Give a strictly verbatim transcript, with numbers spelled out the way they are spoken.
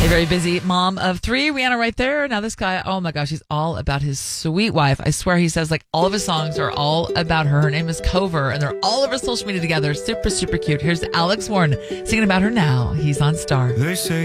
A very busy mom of three. Rihanna right there. Now this guy, oh my gosh, he's all about his sweet wife. I swear he says like all of his songs are all about her. Her name is Cover, and they're all over social media together. Super, super cute. Here's Alex Warren singing about her now. He's on Star. They say